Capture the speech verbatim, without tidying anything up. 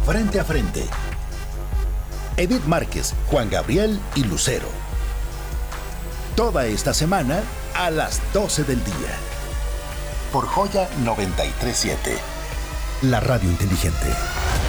Frente a Frente. Edith Márquez, Juan Gabriel y Lucero. Toda esta semana a las doce del día. Por Joya noventa y tres punto siete. La radio inteligente.